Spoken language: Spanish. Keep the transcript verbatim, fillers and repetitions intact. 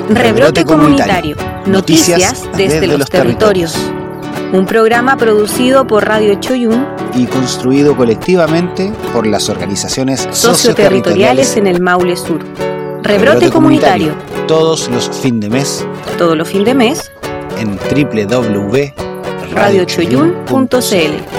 Rebrote Comunitario, noticias desde, desde los, los territorios. territorios. Un programa producido por Radio Choyún y construido colectivamente por las organizaciones socioterritoriales en el Maule Sur. Rebrote, Rebrote Comunitario. Comunitario, todos los fin de mes. Todos los fin de mes. En doble u doble u doble u punto radio choyún punto c l.